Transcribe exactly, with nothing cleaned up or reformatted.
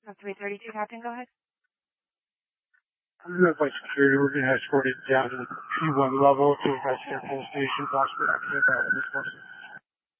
three thirty-two, Captain, go ahead. I'm going by security. We're going to escort it down to the P one level to West Air Force Station, possibly accident about this person.